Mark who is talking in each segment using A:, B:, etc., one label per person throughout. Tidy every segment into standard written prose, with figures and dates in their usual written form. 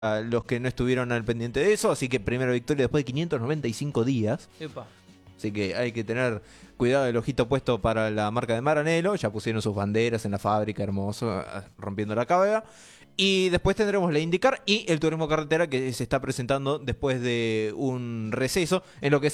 A: a los que no estuvieron al pendiente de eso, así que primera victoria después de 595 días.
B: Epa.
A: Así que hay que tener cuidado, el ojito puesto para la marca de Maranello. Ya pusieron sus banderas en la fábrica, hermoso, rompiendo la cabeza. Y después tendremos la IndyCar y el turismo carretera que se está presentando después de un receso en lo que es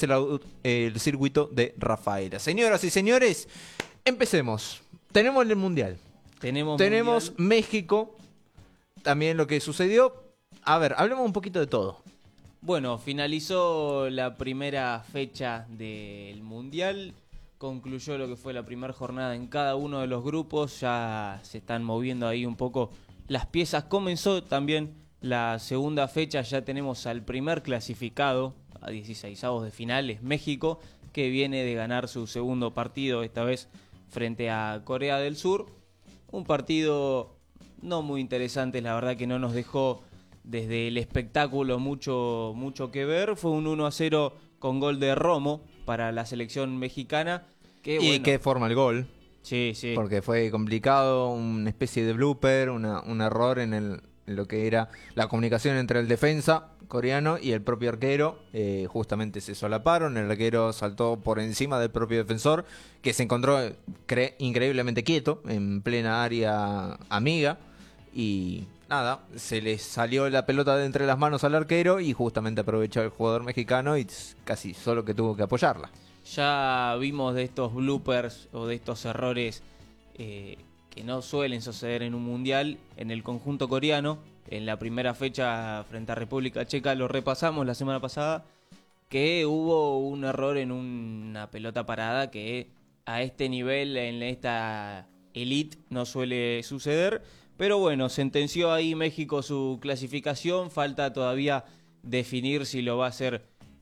A: el circuito de Rafaela. Señoras y señores, empecemos. Tenemos el Mundial. Tenemos México. También lo que sucedió. A ver, hablemos un poquito de todo.
B: Bueno, finalizó la primera fecha del Mundial, concluyó lo que fue la primera jornada en cada uno de los grupos, ya se están moviendo ahí un poco las piezas. Comenzó también la segunda fecha, ya tenemos al primer clasificado a 16avos de finales, México, que viene de ganar su segundo partido, esta vez frente a Corea del Sur. Un partido no muy interesante, la verdad que no nos dejó desde el espectáculo mucho que ver. Fue un 1-0 con gol de Romo para la selección mexicana.
A: ¿Y qué forma el gol?
B: Sí, sí.
A: Porque fue complicado, una especie de blooper, un error en lo que era la comunicación entre el defensa coreano y el propio arquero. Justamente se solaparon, el arquero saltó por encima del propio defensor, que se encontró increíblemente quieto en plena área amiga. Y nada, se le salió la pelota de entre las manos al arquero y justamente aprovechó el jugador mexicano y casi solo que tuvo que apoyarla.
B: Ya vimos de estos bloopers o de estos errores que no suelen suceder en un mundial en el conjunto coreano. En la primera fecha frente a República Checa lo repasamos la semana pasada, que hubo un error en una pelota parada que a este nivel, en esta elite, no suele suceder. Pero bueno, sentenció ahí México su clasificación. Falta todavía definir si lo va a hacer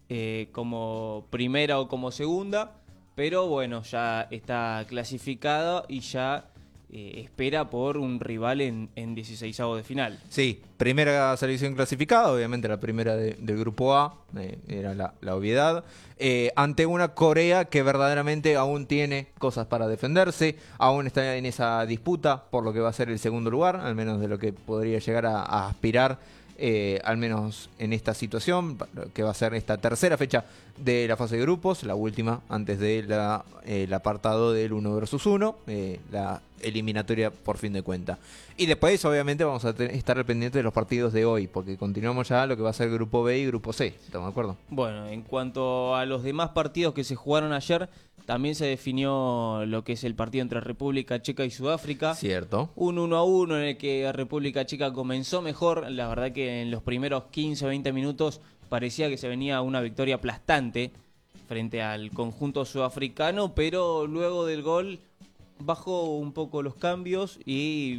B: como primera o como segunda. Pero bueno, ya está clasificada y ya espera por un rival en 16avos de final.
A: Sí, primera selección clasificada, obviamente la primera del grupo A, era la obviedad, ante una Corea que verdaderamente aún tiene cosas para defenderse, aún está en esa disputa por lo que va a ser el segundo lugar, al menos de lo que podría llegar a aspirar, al menos en esta situación, que va a ser esta tercera fecha de la fase de grupos, la última antes de el apartado del 1 versus 1, la eliminatoria por fin de cuenta. Y después obviamente vamos a estar al pendiente de los partidos de hoy, porque continuamos ya lo que va a ser grupo B y grupo C, ¿estamos de acuerdo?
B: Bueno, en cuanto a los demás partidos que se jugaron ayer, también se definió lo que es el partido entre República Checa y Sudáfrica.
A: Cierto.
B: Un 1-1 en el que República Checa comenzó mejor. La verdad que en los primeros 15 o 20 minutos parecía que se venía una victoria aplastante frente al conjunto sudafricano, pero luego del gol bajó un poco los cambios y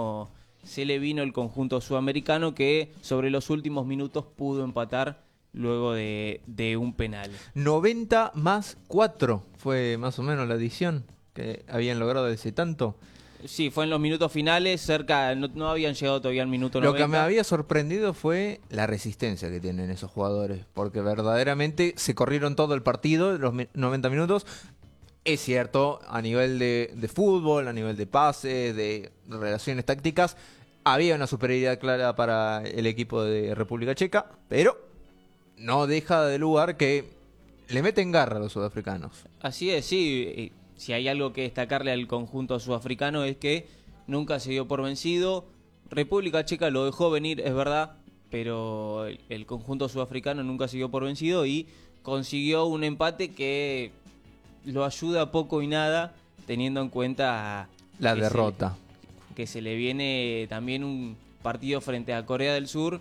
B: se le vino el conjunto sudamericano, que sobre los últimos minutos pudo empatar luego de un penal.
A: 90 más 4 fue más o menos la adición que habían logrado ese tanto.
B: Sí, fue en los minutos finales, cerca, no habían llegado todavía al minuto 90.
A: Lo que me había sorprendido fue la resistencia que tienen esos jugadores, porque verdaderamente se corrieron todo el partido, los 90 minutos. Es cierto, a nivel de fútbol, a nivel de pases, de relaciones tácticas, había una superioridad clara para el equipo de República Checa, pero no deja de lugar que le meten garra a los sudafricanos.
B: Así es, sí. Si hay algo que destacarle al conjunto sudafricano es que nunca se dio por vencido. República Checa lo dejó venir, es verdad, pero el conjunto sudafricano nunca se dio por vencido y consiguió un empate que lo ayuda poco y nada, teniendo en cuenta
A: la derrota.
B: Que se le viene también un partido frente a Corea del Sur,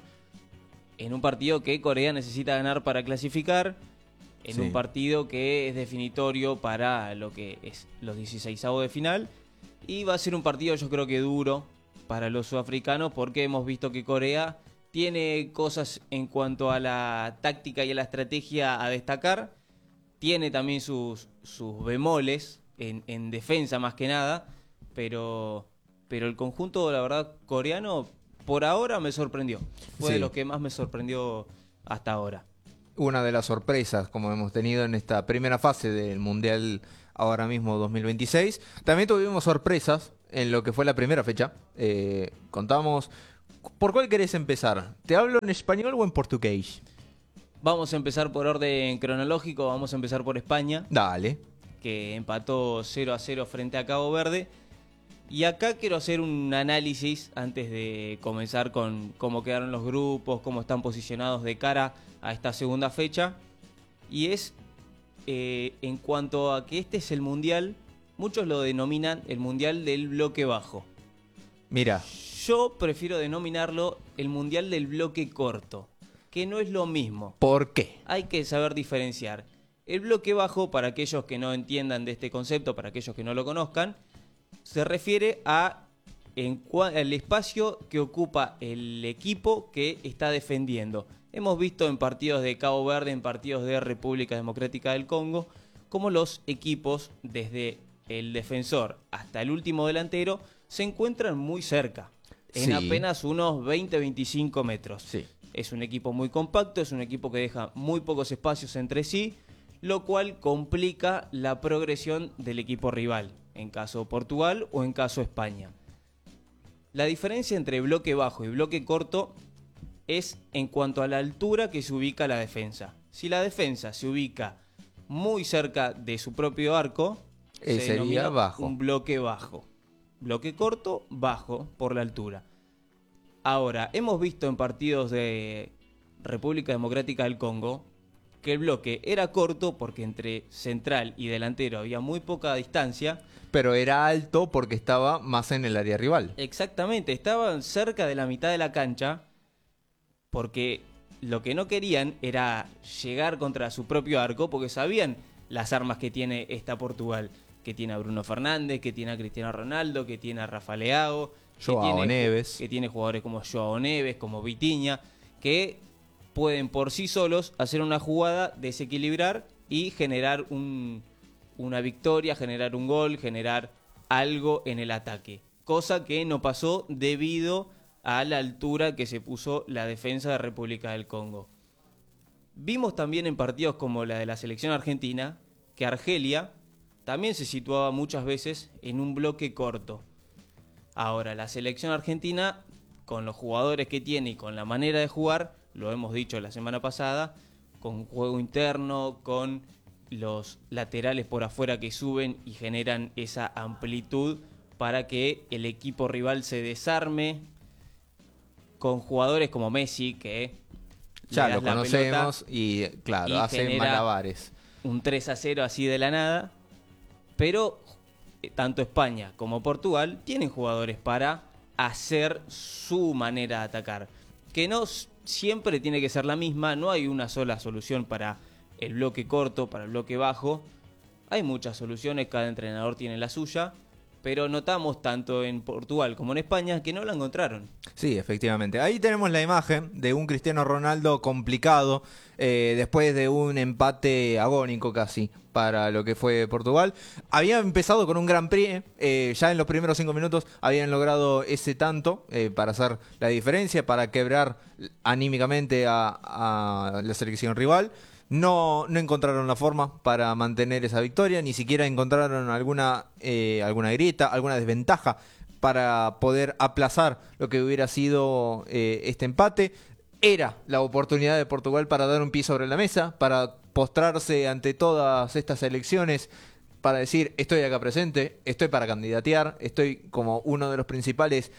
B: en un partido que Corea necesita ganar para clasificar, en un partido que es definitorio para lo que es los 16avos de final, y va a ser un partido yo creo que duro para los sudafricanos, porque hemos visto que Corea tiene cosas en cuanto a la táctica y a la estrategia a destacar, tiene también sus bemoles en defensa más que nada, pero el conjunto, la verdad, coreano por ahora me sorprendió. Fue de los que más me sorprendió hasta ahora.
A: Una de las sorpresas como hemos tenido en esta primera fase del Mundial ahora mismo 2026. También tuvimos sorpresas en lo que fue la primera fecha. Contamos ¿Por cuál querés empezar? ¿Te hablo en español o en portugués?
B: Vamos a empezar por orden cronológico, vamos a empezar por España,
A: Dale.
B: que empató 0-0 frente a Cabo Verde. Y acá quiero hacer un análisis antes de comenzar con cómo quedaron los grupos, cómo están posicionados de cara a esta segunda fecha. Y es en cuanto a que este es el mundial, muchos lo denominan el mundial del bloque bajo.
A: Mira,
B: Yo prefiero denominarlo el mundial del bloque corto, que no es lo mismo.
A: ¿por qué?
B: Hay que saber diferenciar. El bloque bajo, para aquellos que no entiendan de este concepto, para aquellos que no lo conozcan, se refiere a el espacio que ocupa el equipo que está defendiendo. Hemos visto en partidos de Cabo Verde, en partidos de República Democrática del Congo, cómo los equipos, desde el defensor hasta el último delantero, se encuentran muy cerca, en
A: Sí.
B: apenas unos 20-25 metros.
A: Sí.
B: Es un equipo muy compacto, es un equipo que deja muy pocos espacios entre sí, lo cual complica la progresión del equipo rival, en caso Portugal o en caso España. La diferencia entre bloque bajo y bloque corto es en cuanto a la altura que se ubica la defensa. Si la defensa se ubica muy cerca de su propio arco, se
A: Sería
B: denomina
A: bajo.
B: un bloque bajo. Bloque corto, bajo por la altura. Ahora, hemos visto en partidos de República Democrática del Congo que el bloque era corto porque entre central y delantero había muy poca distancia.
A: Pero era alto porque estaba más en el área rival.
B: Exactamente, estaban cerca de la mitad de la cancha porque lo que no querían era llegar contra su propio arco porque sabían las armas que tiene esta Portugal, que tiene a Bruno Fernández, que tiene a Cristiano Ronaldo, que tiene a Rafa Leao,
A: Joao Neves.
B: que tiene jugadores como Joao Neves, como Vitinha, que pueden por sí solos hacer una jugada, desequilibrar y generar una victoria, generar un gol, generar algo en el ataque. Cosa que no pasó debido a la altura que se puso la defensa de República del Congo. Vimos también en partidos como la de la selección argentina que Argelia también se situaba muchas veces en un bloque corto. Ahora, la selección argentina, con los jugadores que tiene y con la manera de jugar, lo hemos dicho la semana pasada, con juego interno, con los laterales por afuera que suben y generan esa amplitud para que el equipo rival se desarme, con jugadores como Messi, que
A: Ya
B: le das
A: lo
B: la
A: conocemos
B: pelota
A: y claro,
B: y
A: hace
B: genera
A: malabares.
B: un 3-0 así de la nada, pero tanto España como Portugal tienen jugadores para hacer su manera de atacar, que no siempre tiene que ser la misma, no hay una sola solución para el bloque corto, para el bloque bajo, hay muchas soluciones, cada entrenador tiene la suya, pero notamos tanto en Portugal como en España que no la encontraron.
A: Sí, efectivamente. Ahí tenemos la imagen de un Cristiano Ronaldo complicado después de un empate agónico casi para lo que fue Portugal. Había empezado con un Gran Prix, ya en los primeros 5 minutos habían logrado ese tanto para hacer la diferencia, para quebrar anímicamente a la selección rival. No encontraron la forma para mantener esa victoria, ni siquiera encontraron alguna grieta, alguna desventaja para poder aplazar lo que hubiera sido este empate. Era la oportunidad de Portugal para dar un pie sobre la mesa, para postrarse ante todas estas elecciones, para decir, estoy acá presente, estoy para candidatear, estoy como uno de los principales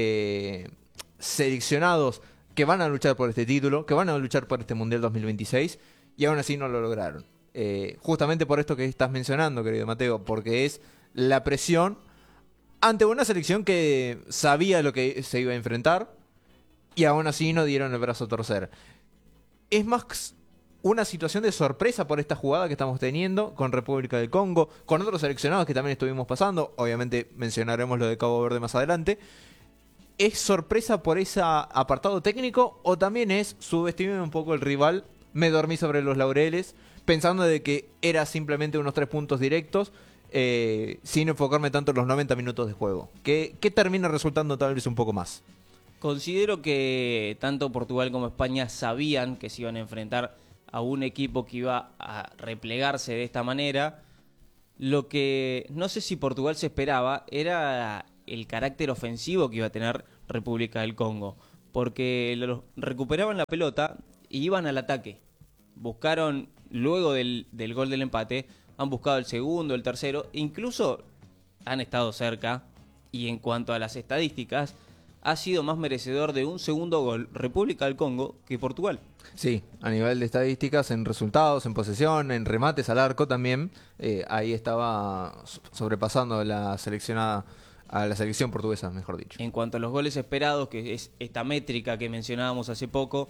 A: seleccionados que van a luchar por este título, que van a luchar por este Mundial 2026. Y aún así no lo lograron. Justamente por esto que estás mencionando, querido Mateo, porque es la presión ante una selección que sabía lo que se iba a enfrentar y aún así no dieron el brazo a torcer. Es más una situación de sorpresa por esta jugada que estamos teniendo con República del Congo, con otros seleccionados que también estuvimos pasando. Obviamente mencionaremos lo de Cabo Verde más adelante. ¿Es sorpresa por ese apartado técnico o también es subestimar un poco el rival? Me dormí sobre los laureles, pensando de que era simplemente unos 3 puntos directos, sin enfocarme tanto en los 90 minutos de juego. ¿Qué termina resultando tal vez un poco más?
B: Considero que tanto Portugal como España sabían que se iban a enfrentar a un equipo que iba a replegarse de esta manera. Lo que no sé si Portugal se esperaba era el carácter ofensivo que iba a tener República del Congo. porque recuperaban la pelota y iban al ataque. Buscaron, luego del gol del empate, han buscado el segundo, el tercero, incluso han estado cerca. Y en cuanto a las estadísticas, ha sido más merecedor de un segundo gol República del Congo que Portugal.
A: Sí, a nivel de estadísticas, en resultados, en posesión, en remates al arco también, ahí estaba sobrepasando a la selección portuguesa, mejor dicho.
B: En cuanto a los goles esperados, que es esta métrica que mencionábamos hace poco,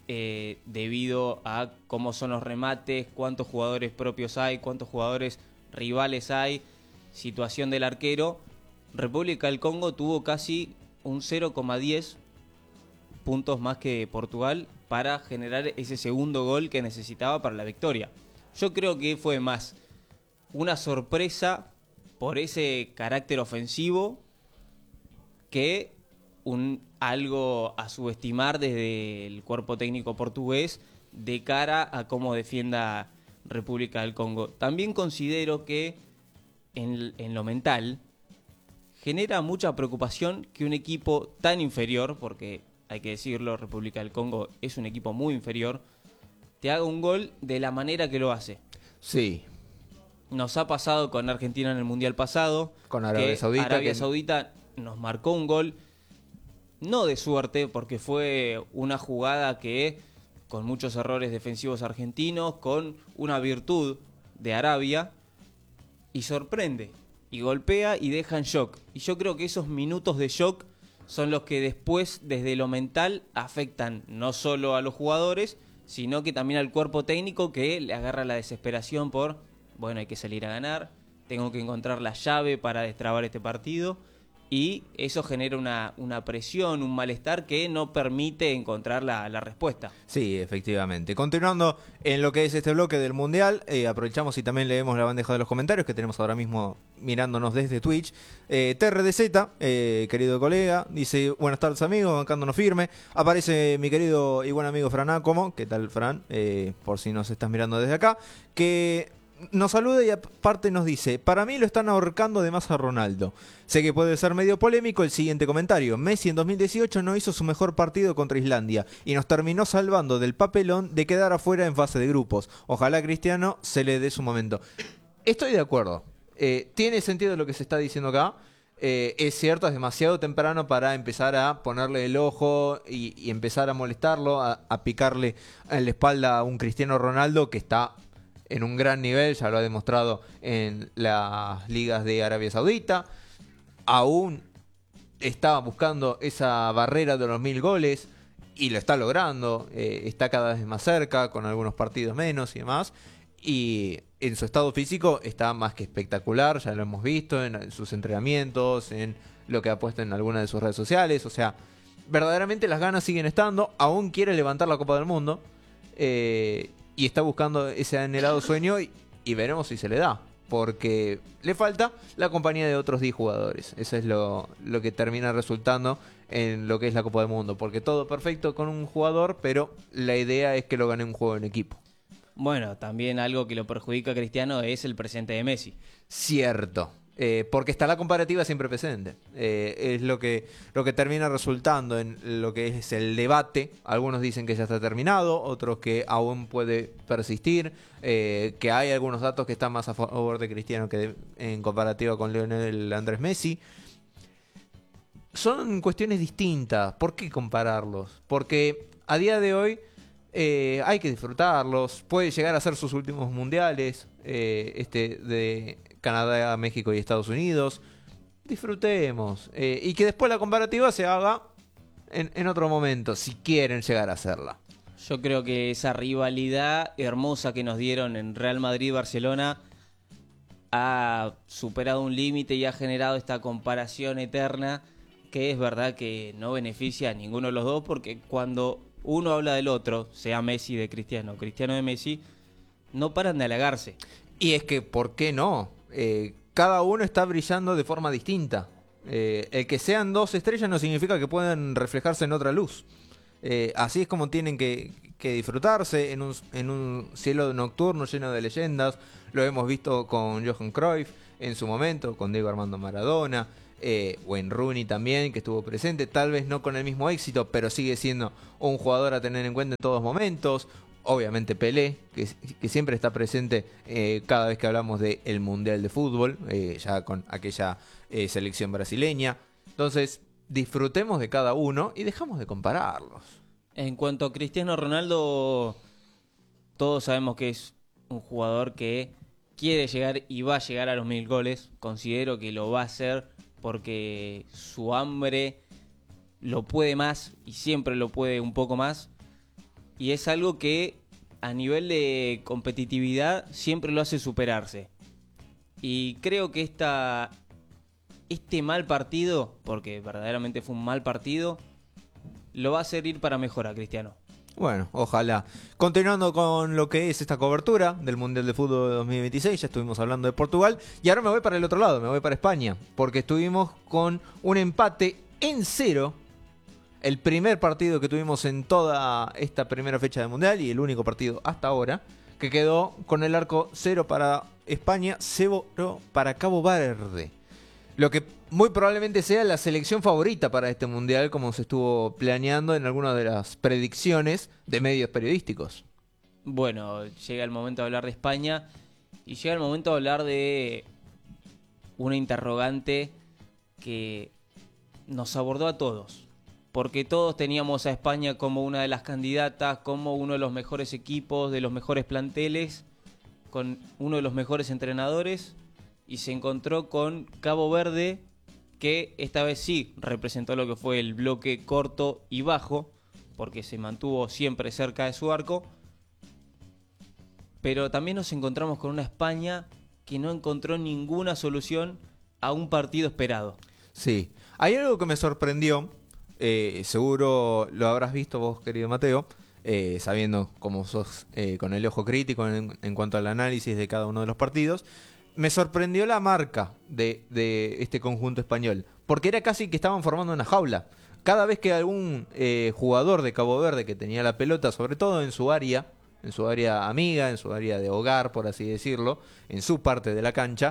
B: debido a cómo son los remates, cuántos jugadores propios hay, cuántos jugadores rivales hay, situación del arquero, República del Congo tuvo casi un 0,10 puntos más que Portugal para generar ese segundo gol que necesitaba para la victoria. Yo creo que fue más una sorpresa por ese carácter ofensivo que algo a subestimar desde el cuerpo técnico portugués de cara a cómo defienda República del Congo. También considero que en lo mental genera mucha preocupación que un equipo tan inferior, porque hay que decirlo, República del Congo es un equipo muy inferior, te haga un gol de la manera que lo hace.
A: Sí.
B: Nos ha pasado con Argentina en el Mundial pasado,
A: con Arabia Saudita.
B: Arabia Saudita nos marcó un gol, no de suerte, porque fue una jugada que, con muchos errores defensivos argentinos, con una virtud de Arabia, y sorprende, y golpea y deja en shock. Y yo creo que esos minutos de shock son los que después, desde lo mental, afectan no solo a los jugadores, sino que también al cuerpo técnico, que le agarra la desesperación por, bueno, hay que salir a ganar, tengo que encontrar la llave para destrabar este partido, y eso genera una presión, un malestar que no permite encontrar la respuesta.
A: Sí, efectivamente. Continuando en lo que es este bloque del Mundial, aprovechamos y también leemos la bandeja de los comentarios que tenemos ahora mismo mirándonos desde Twitch. TRDZ, querido colega, dice: buenas tardes amigos, bancándonos firme. Aparece mi querido y buen amigo Fran Acomo. ¿Qué tal, Fran? Por si nos estás mirando desde acá, que nos saluda y aparte nos dice: para mí lo están ahorcando de más a Ronaldo. Sé que puede ser medio polémico el siguiente comentario. Messi en 2018 no hizo su mejor partido contra Islandia y nos terminó salvando del papelón de quedar afuera en fase de grupos. Ojalá a Cristiano se le dé su momento. Estoy de acuerdo. Tiene sentido lo que se está diciendo acá. Es cierto, es demasiado temprano para empezar a ponerle el ojo y empezar a molestarlo, a picarle en la espalda a un Cristiano Ronaldo que está en un gran nivel, ya lo ha demostrado en las ligas de Arabia Saudita. Aún está buscando esa barrera de los 1000 goles y lo está logrando. Está cada vez más cerca, con algunos partidos menos y demás. Y en su estado físico está más que espectacular, ya lo hemos visto en sus entrenamientos, en lo que ha puesto en alguna de sus redes sociales. O sea, verdaderamente las ganas siguen estando. Aún quiere levantar la Copa del Mundo. Y está buscando ese anhelado sueño y veremos si se le da. Porque le falta la compañía de otros 10 jugadores. Eso es lo que termina resultando en lo que es la Copa del Mundo. Porque todo perfecto con un jugador, pero la idea es que lo gane un juego en equipo.
B: Bueno, también algo que lo perjudica a Cristiano es el presente de Messi.
A: Cierto. Porque está la comparativa siempre presente. Es lo que termina resultando en lo que es el debate. Algunos dicen que ya está terminado, otros que aún puede persistir, que hay algunos datos que están más a favor de Cristiano que en comparativa con Lionel Andrés Messi. Son cuestiones distintas. ¿Por qué compararlos? Porque a día de hoy hay que disfrutarlos. Puede llegar a ser sus últimos mundiales, de Canadá, México y Estados Unidos. Disfrutemos. Y que después la comparativa se haga en otro momento, si quieren llegar a hacerla.
B: Yo creo que esa rivalidad hermosa que nos dieron en Real Madrid-Barcelona ha superado un límite y ha generado esta comparación eterna que es verdad que no beneficia a ninguno de los dos, porque cuando uno habla del otro, sea Messi de Cristiano, Cristiano de Messi, no paran de halagarse.
A: Y es que, ¿por qué no? Cada uno está brillando de forma distinta. El que sean dos estrellas no significa que puedan reflejarse en otra luz. Así es como tienen que disfrutarse en un cielo nocturno lleno de leyendas. Lo hemos visto con Johan Cruyff en su momento, con Diego Armando Maradona, Wayne Rooney también, que estuvo presente, tal vez no con el mismo éxito, pero sigue siendo un jugador a tener en cuenta en todos momentos. Obviamente Pelé, que siempre está presente cada vez que hablamos del Mundial de Fútbol, ya con aquella selección brasileña. Entonces, disfrutemos de cada uno y dejamos de compararlos.
B: En cuanto a Cristiano Ronaldo, todos sabemos que es un jugador que quiere llegar y va a llegar a los 1000 goles. Considero que lo va a hacer porque su hambre lo puede más y siempre lo puede un poco más. Y es algo que a nivel de competitividad siempre lo hace superarse. Y creo que este mal partido, porque verdaderamente fue un mal partido, lo va a servir para mejorar, Cristiano.
A: Bueno, ojalá. Continuando con lo que es esta cobertura del Mundial de Fútbol de 2026, ya estuvimos hablando de Portugal y ahora me voy para el otro lado, me voy para España, porque estuvimos con un empate en 0. El primer partido que tuvimos en toda esta primera fecha del Mundial y el único partido hasta ahora, que quedó con el arco 0 para España, 0 para Cabo Verde. Lo que muy probablemente sea la selección favorita para este Mundial, como se estuvo planeando en algunas de las predicciones de medios periodísticos.
B: Bueno, llega el momento de hablar de España y llega el momento de hablar de una interrogante que nos abordó a todos. Porque todos teníamos a España como una de las candidatas, como uno de los mejores equipos, de los mejores planteles, con uno de los mejores entrenadores, y se encontró con Cabo Verde, que esta vez sí representó lo que fue el bloque corto y bajo, porque se mantuvo siempre cerca de su arco, pero también nos encontramos con una España que no encontró ninguna solución a un partido esperado.
A: Sí, hay algo que me sorprendió. Seguro lo habrás visto vos, querido Mateo, sabiendo cómo sos con el ojo crítico en cuanto al análisis de cada uno de los partidos. Me sorprendió la marca de este conjunto español, porque era casi que estaban formando una jaula. Cada vez que algún jugador de Cabo Verde que tenía la pelota, sobre todo en su área amiga, en su área de hogar, por así decirlo, en su parte de la cancha,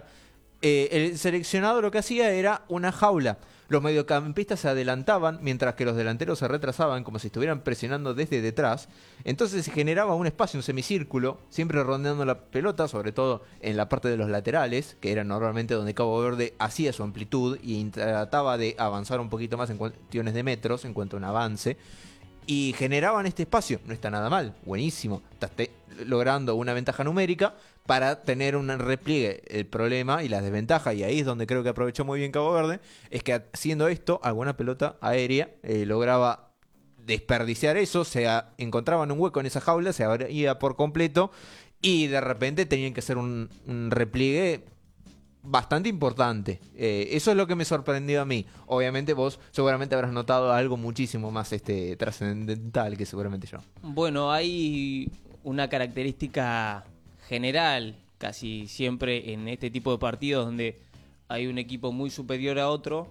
A: el seleccionado lo que hacía era una jaula. Los mediocampistas se adelantaban mientras que los delanteros se retrasaban como si estuvieran presionando desde detrás. Entonces se generaba un espacio, un semicírculo, siempre rondeando la pelota, sobre todo en la parte de los laterales, que era normalmente donde Cabo Verde hacía su amplitud y trataba de avanzar un poquito más en cuestiones de metros, en cuanto a un avance. Y generaban este espacio, no está nada mal, buenísimo, estás logrando una ventaja numérica para tener un repliegue. El problema y la desventaja, y ahí es donde creo que aprovechó muy bien Cabo Verde, es que haciendo esto, alguna pelota aérea lograba desperdiciar eso, encontraban un hueco en esa jaula, se abría por completo y de repente tenían que hacer un repliegue bastante importante. Eso es lo que me sorprendió a mí. Obviamente vos seguramente habrás notado algo muchísimo más trascendental que seguramente yo.
B: Bueno, hay una característica general casi siempre en este tipo de partidos donde hay un equipo muy superior a otro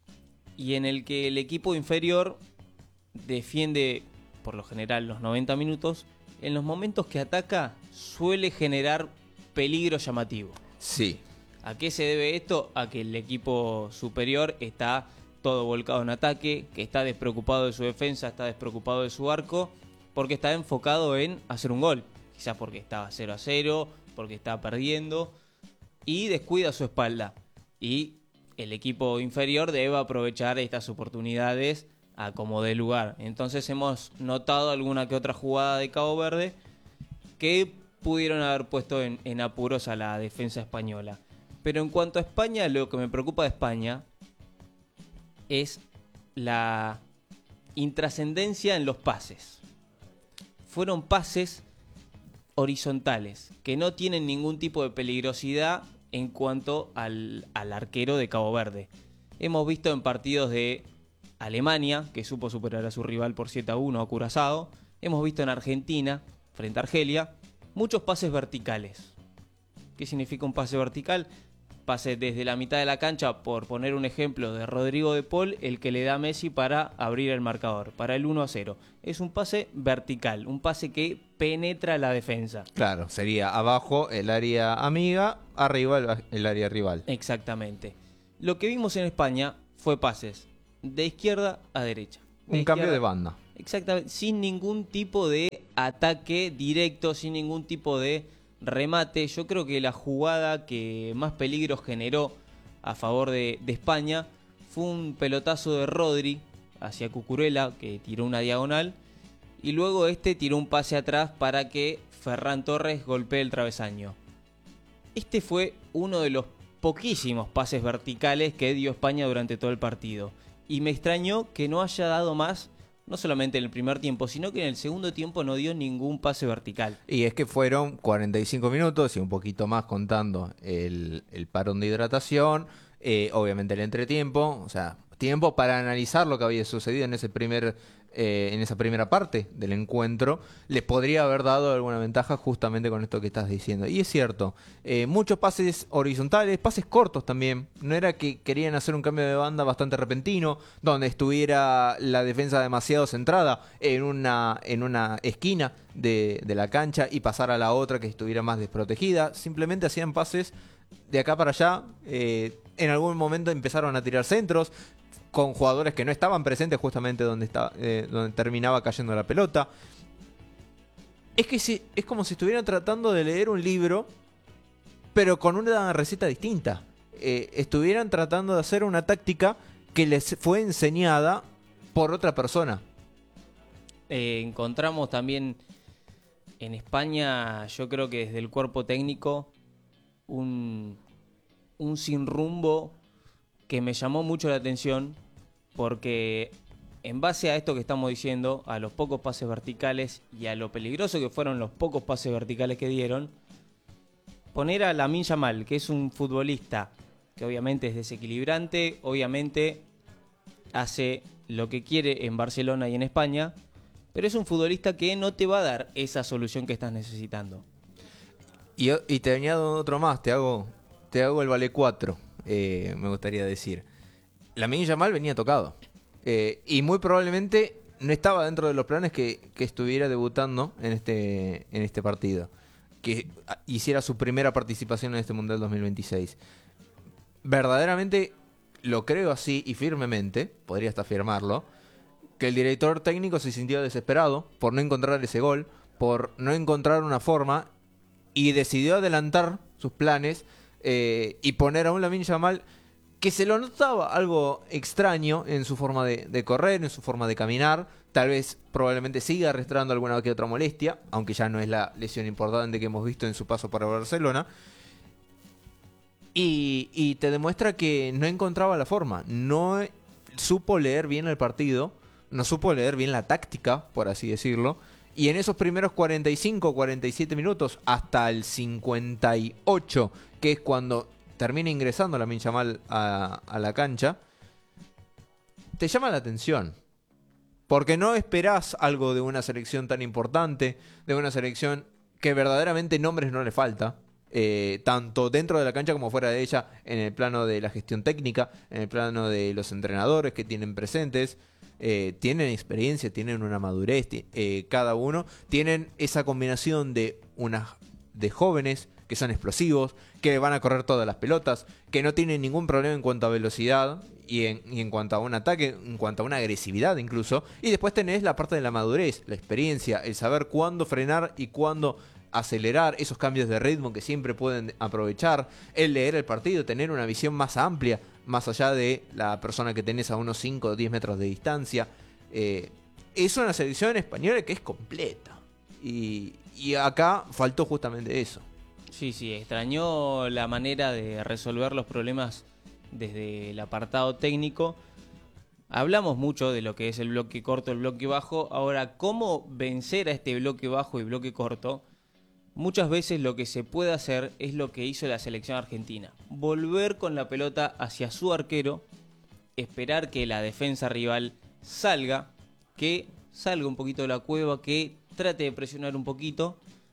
B: y en el que el equipo inferior defiende por lo general los 90 minutos. En los momentos que ataca suele generar peligro llamativo.
A: Sí.
B: ¿A qué se debe esto? A que el equipo superior está todo volcado en ataque, que está despreocupado de su defensa, está despreocupado de su arco, porque está enfocado en hacer un gol. Quizás porque estaba 0-0, porque estaba perdiendo, y descuida su espalda. Y el equipo inferior debe aprovechar estas oportunidades a como dé lugar. Entonces hemos notado alguna que otra jugada de Cabo Verde que pudieron haber puesto en apuros a la defensa española. Pero en cuanto a España, lo que me preocupa de España es la intrascendencia en los pases. Fueron pases horizontales, que no tienen ningún tipo de peligrosidad en cuanto al arquero de Cabo Verde. Hemos visto en partidos de Alemania, que supo superar a su rival por 7-1 a Curazao. Hemos visto en Argentina, frente a Argelia, muchos pases verticales. ¿Qué significa un pase vertical? Pase desde la mitad de la cancha, por poner un ejemplo, de Rodrigo de Paul, el que le da a Messi para abrir el marcador, para el 1-0. Es un pase vertical, un pase que penetra la defensa.
A: Claro, sería abajo el área amiga, arriba el área rival.
B: Exactamente. Lo que vimos en España fue pases de izquierda a derecha.
A: Un cambio de banda.
B: Exactamente, sin ningún tipo de ataque directo, sin ningún tipo de remate. Yo creo que la jugada que más peligro generó a favor de España fue un pelotazo de Rodri hacia Cucurella, que tiró una diagonal, y luego tiró un pase atrás para que Ferran Torres golpee el travesaño. Este fue uno de los poquísimos pases verticales que dio España durante todo el partido. Y me extrañó que no haya dado más, no solamente en el primer tiempo, sino que en el segundo tiempo no dio ningún pase vertical.
A: Y es que fueron 45 minutos y un poquito más contando el parón de hidratación, obviamente el entretiempo, o sea, tiempo para analizar lo que había sucedido en en esa primera parte del encuentro. Les podría haber dado alguna ventaja justamente con esto que estás diciendo. Y es cierto, muchos pases horizontales, pases cortos también. No era que querían hacer un cambio de banda bastante repentino, donde estuviera la defensa demasiado centrada en una esquina de la cancha y pasar a la otra que estuviera más desprotegida. Simplemente hacían pases de acá para allá. En algún momento empezaron a tirar centros con jugadores que no estaban presentes justamente donde terminaba cayendo la pelota. Es que es como si estuvieran tratando de leer un libro, pero con una receta distinta. Estuvieran tratando de hacer una táctica que les fue enseñada por otra persona.
B: Encontramos también en España, yo creo que desde el cuerpo técnico, un sin rumbo que me llamó mucho la atención, porque en base a esto que estamos diciendo, a los pocos pases verticales y a lo peligroso que fueron los pocos pases verticales que dieron, poner a Lamine Yamal, que es un futbolista que obviamente es desequilibrante, obviamente hace lo que quiere en Barcelona y en España, pero es un futbolista que no te va a dar esa solución que estás necesitando.
A: Y te añado otro más, te hago el vale 4. Me gustaría decir. Lamine Yamal venía tocado. Y muy probablemente no estaba dentro de los planes que estuviera debutando en este partido. Que hiciera su primera participación en este Mundial 2026. Verdaderamente lo creo así y firmemente, podría hasta afirmarlo, que el director técnico se sintió desesperado por no encontrar ese gol, por no encontrar una forma, y decidió adelantar sus planes y poner a un Lamine Yamal que se lo notaba algo extraño en su forma de correr, en su forma de caminar. Tal vez probablemente siga arrastrando alguna que otra molestia, aunque ya no es la lesión importante que hemos visto en su paso para Barcelona. Y te demuestra que no encontraba la forma, no supo leer bien el partido, no supo leer bien la táctica, por así decirlo. Y en esos primeros 45, 47 minutos, hasta el 58, que es cuando termina ingresando Lamine Yamal a la cancha, te llama la atención. Porque no esperás algo de una selección tan importante, de una selección que verdaderamente nombres no le falta. Tanto dentro de la cancha como fuera de ella, en el plano de la gestión técnica, en el plano de los entrenadores que tienen presentes. Tienen experiencia, tienen una madurez, cada uno. Tienen esa combinación de jóvenes que son explosivos, que van a correr todas las pelotas, que no tienen ningún problema en cuanto a velocidad y en cuanto a un ataque, en cuanto a una agresividad incluso. Y después tenés la parte de la madurez, la experiencia, el saber cuándo frenar y cuándo acelerar, esos cambios de ritmo que siempre pueden aprovechar, el leer el partido, tener una visión más amplia, más allá de la persona que tenés a unos 5 o 10 metros de distancia. Es una selección española que es completa. Y acá faltó justamente eso.
B: Sí, extrañó la manera de resolver los problemas desde el apartado técnico. Hablamos mucho de lo que es el bloque corto, el bloque bajo. Ahora, ¿cómo vencer a este bloque bajo y bloque corto? Muchas veces lo que se puede hacer es lo que hizo la selección argentina. Volver con la pelota hacia su arquero, esperar que la defensa rival salga, que salga un poquito de la cueva, que trate de presionar un poquito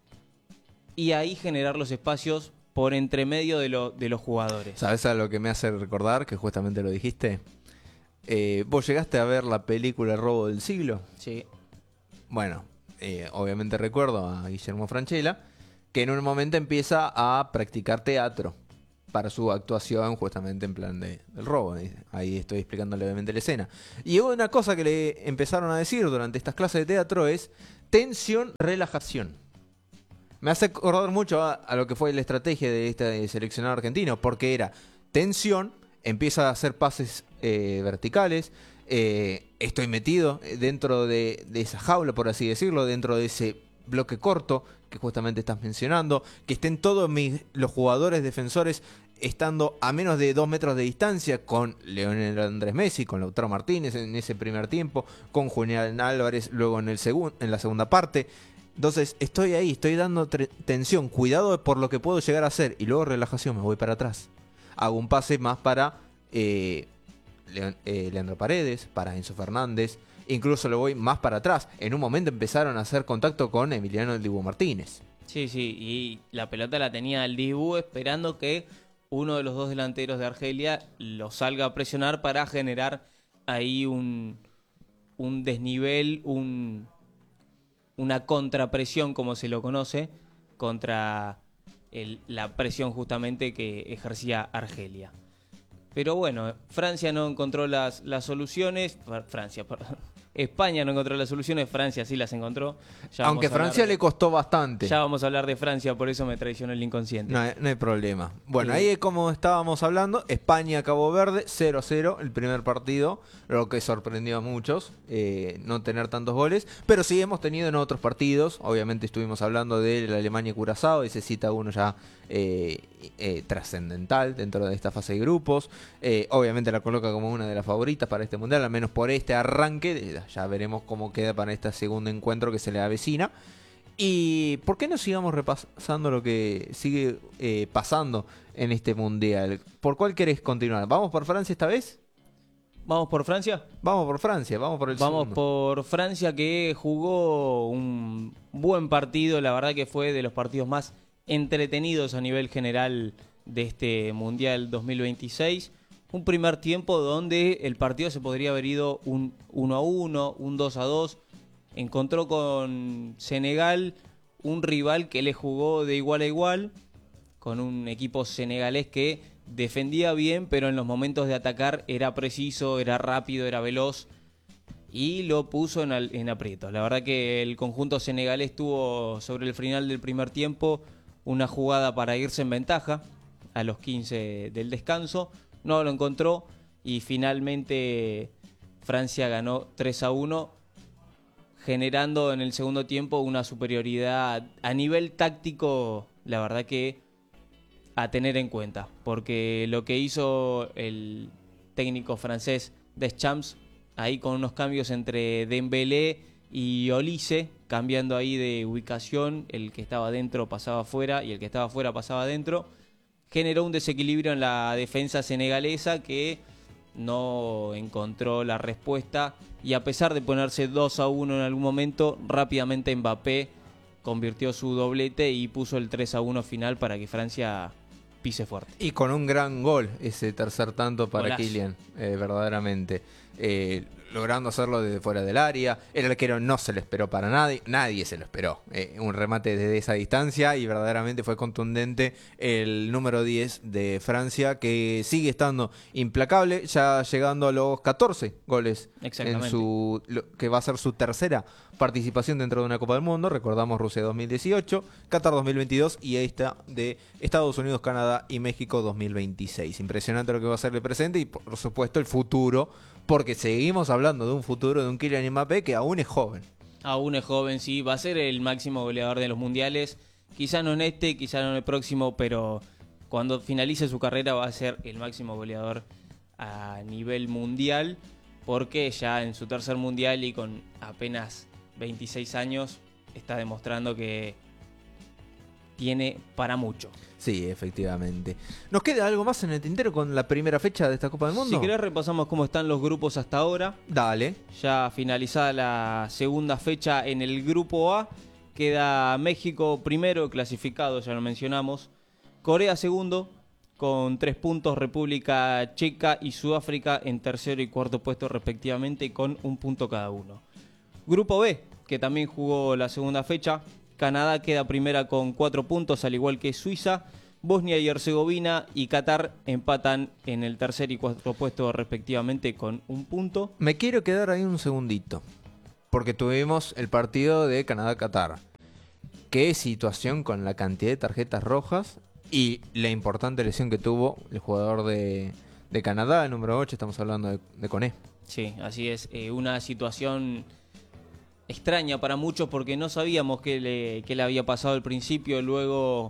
B: y ahí generar los espacios por entre medio de los jugadores.
A: ¿Sabes a lo que me hace recordar? Que justamente lo dijiste. ¿Vos llegaste a ver la película El robo del siglo?
B: Sí.
A: Bueno, obviamente recuerdo a Guillermo Francella, que en un momento empieza a practicar teatro para su actuación justamente en plan del robo. Ahí estoy explicando levemente la escena. Y una cosa que le empezaron a decir durante estas clases de teatro es tensión, relajación. Me hace acordar mucho a lo que fue la estrategia de este seleccionado argentino, porque era tensión, empieza a hacer pases verticales, estoy metido dentro de esa jaula, por así decirlo, dentro de ese bloque corto que justamente estás mencionando, que estén todos los jugadores defensores estando a menos de 2 metros de distancia, con Lionel Andrés Messi, con Lautaro Martínez en ese primer tiempo, con Julián Álvarez luego en la segunda parte. Entonces estoy ahí, estoy dando tensión, cuidado por lo que puedo llegar a hacer, y luego relajación, me voy para atrás. Hago un pase más para Leandro Paredes, para Enzo Fernández, incluso lo voy más para atrás. En un momento empezaron a hacer contacto con Emiliano El Dibu Martínez.
B: Sí, y la pelota la tenía el Dibu esperando que uno de los dos delanteros de Argelia lo salga a presionar para generar ahí un desnivel, una contrapresión, como se lo conoce, contra la presión justamente que ejercía Argelia. Pero bueno, Francia no encontró las soluciones. España no encontró las soluciones, Francia sí las encontró.
A: Aunque Francia le costó bastante.
B: Ya vamos a hablar de Francia, por eso me traicionó el inconsciente.
A: No hay problema. Bueno, ahí como estábamos hablando, España-Cabo Verde, 0-0 el primer partido, lo que sorprendió a muchos, no tener tantos goles, pero sí hemos tenido en otros partidos. Obviamente estuvimos hablando de la Alemania-Curazao, ese cita uno ya trascendental dentro de esta fase de grupos. Obviamente la coloca como una de las favoritas para este mundial, al menos por este arranque. Ya veremos cómo queda para este segundo encuentro que se le avecina. ¿Y por qué no sigamos repasando lo que sigue pasando en este mundial? ¿Por cuál querés continuar? ¿Vamos por Francia esta vez?
B: ¿Vamos por Francia?
A: Vamos por Francia, vamos por el segundo.
B: Vamos por Francia, que jugó un buen partido. La verdad que fue de los partidos más entretenidos a nivel general de este Mundial 2026. Un primer tiempo donde el partido se podría haber ido un 1-1, un 2-2. Encontró con Senegal un rival que le jugó de igual a igual, con un equipo senegalés que defendía bien, pero en los momentos de atacar era preciso, era rápido, era veloz, y lo puso en aprietos. La verdad que el conjunto senegalés tuvo sobre el final del primer tiempo una jugada para irse en ventaja a los 15 del descanso. No lo encontró y finalmente Francia ganó 3-1, generando en el segundo tiempo una superioridad a nivel táctico, la verdad que a tener en cuenta, porque lo que hizo el técnico francés Deschamps, ahí con unos cambios entre Dembélé y Olise, cambiando ahí de ubicación, el que estaba dentro pasaba afuera y el que estaba afuera pasaba adentro, generó un desequilibrio en la defensa senegalesa que no encontró la respuesta, y a pesar de ponerse 2-1 en algún momento, rápidamente Mbappé convirtió su doblete y puso el 3-1 final para que Francia pise fuerte.
A: Y con un gran gol, ese tercer tanto para
B: Golazo.
A: Kylian, verdaderamente. Logrando hacerlo desde fuera del área. El arquero no se lo esperó para nadie se lo esperó. Un remate desde esa distancia, y verdaderamente fue contundente el número 10 de Francia, que sigue estando implacable, ya llegando a los 14 goles en que va a ser su tercera participación dentro de una Copa del Mundo. Recordamos Rusia 2018, Qatar 2022 y esta de Estados Unidos, Canadá y México 2026. Impresionante lo que va a ser el presente y por supuesto el futuro, porque seguimos hablando de un futuro de un Kylian Mbappé que aún es joven.
B: Aún es joven, sí, va a ser el máximo goleador de los mundiales. Quizá no en este, quizá no en el próximo, pero cuando finalice su carrera va a ser el máximo goleador a nivel mundial, porque ya en su tercer mundial y con apenas 26 años está demostrando que tiene para mucho.
A: Sí, efectivamente. ¿Nos queda algo más en el tintero con la primera fecha de esta Copa del Mundo?
B: Si querés repasamos cómo están los grupos hasta ahora.
A: Dale.
B: Ya finalizada la segunda fecha en el grupo A, queda México primero clasificado, ya lo mencionamos. Corea segundo con 3 puntos, República Checa y Sudáfrica en tercero y cuarto puesto respectivamente con 1 punto cada uno. Grupo B, que también jugó la segunda fecha. Canadá queda primera con 4 puntos, al igual que Suiza. Bosnia y Herzegovina y Qatar empatan en el tercer y cuarto puesto respectivamente con un punto.
A: Me quiero quedar ahí un segundito, porque tuvimos el partido de Canadá-Qatar. Qué situación con la cantidad de tarjetas rojas y la importante lesión que tuvo el jugador de Canadá, el número 8, estamos hablando de Koné.
B: Sí, así es. Una situación extraña para muchos porque no sabíamos qué le había pasado al principio. Luego,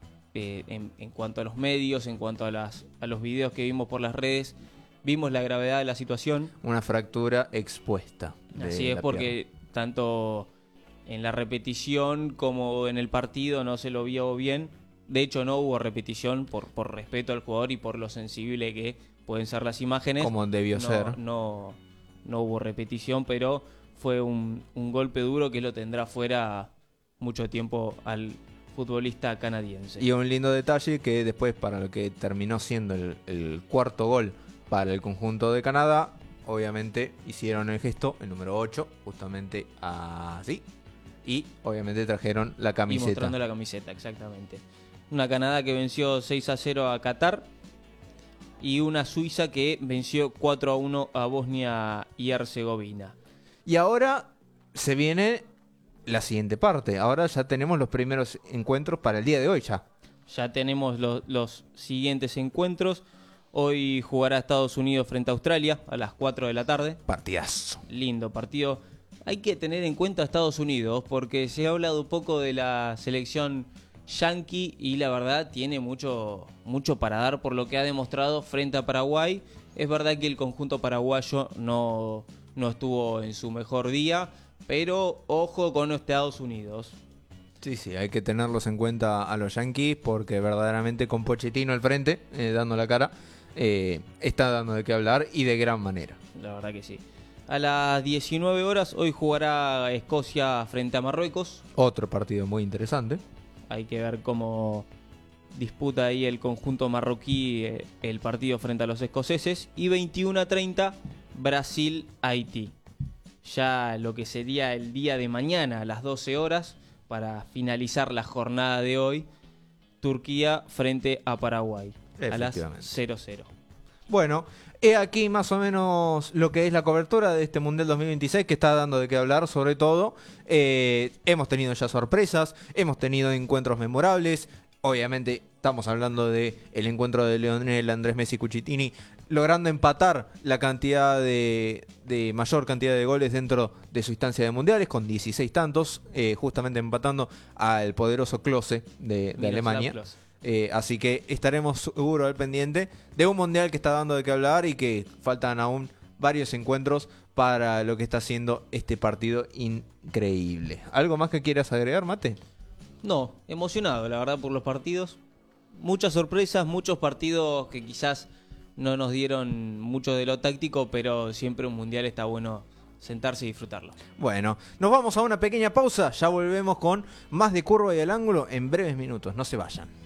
B: en cuanto a los medios, en cuanto a los videos que vimos por las redes, vimos la gravedad de la situación.
A: Una fractura expuesta.
B: Así es, porque tanto en la repetición como en el partido no se lo vio bien. De hecho, no hubo repetición por respeto al jugador y por lo sensible que pueden ser las imágenes.
A: Como debió ser.
B: No hubo repetición, pero fue un golpe duro que lo tendrá fuera mucho tiempo al futbolista canadiense.
A: Y un lindo detalle que después, para lo que terminó siendo el cuarto gol para el conjunto de Canadá, obviamente hicieron el gesto, el número 8, justamente así. Y obviamente trajeron la camiseta.
B: Y mostrando la camiseta, exactamente. Una Canadá que venció 6-0 a Qatar y una Suiza que venció 4-1 a Bosnia y Herzegovina.
A: Y ahora se viene la siguiente parte. Ahora ya tenemos los primeros encuentros para el día de hoy ya.
B: Ya tenemos los siguientes encuentros. Hoy jugará Estados Unidos frente a Australia a las 4 de la tarde.
A: Partidazo.
B: Lindo partido. Hay que tener en cuenta a Estados Unidos porque se ha hablado un poco de la selección yankee y la verdad tiene mucho para dar por lo que ha demostrado frente a Paraguay. Es verdad que el conjunto paraguayo no estuvo en su mejor día, pero ojo con Estados Unidos.
A: Sí, hay que tenerlos en cuenta a los Yankees porque verdaderamente con Pochettino al frente, dando la cara, está dando de qué hablar y de gran manera.
B: La verdad que sí. A las 19 horas hoy jugará Escocia frente a Marruecos.
A: Otro partido muy interesante.
B: Hay que ver cómo disputa ahí el conjunto marroquí el partido frente a los escoceses. Y 21:30 Brasil-Haití. Ya lo que sería el día de mañana a las 12 horas para finalizar la jornada de hoy. Turquía frente a Paraguay a las 00.
A: Bueno, he aquí más o menos lo que es la cobertura de este Mundial 2026 que está dando de qué hablar, sobre todo. Hemos tenido ya sorpresas, hemos tenido encuentros memorables. Obviamente estamos hablando del encuentro de Lionel Andrés Messi Cucitini, logrando empatar la cantidad de mayor cantidad de goles dentro de su instancia de mundiales, con 16 tantos, justamente empatando al poderoso Klose de Alemania. Así que estaremos seguros al pendiente de un mundial que está dando de qué hablar y que faltan aún varios encuentros para lo que está haciendo este partido increíble. ¿Algo más que quieras agregar, Mate?
B: No, emocionado la verdad por los partidos. Muchas sorpresas, muchos partidos que quizás no nos dieron mucho de lo táctico, pero siempre un mundial está bueno sentarse y disfrutarlo.
A: Bueno, nos vamos a una pequeña pausa, ya volvemos con más de Curva y al Ángulo en breves minutos, no se vayan.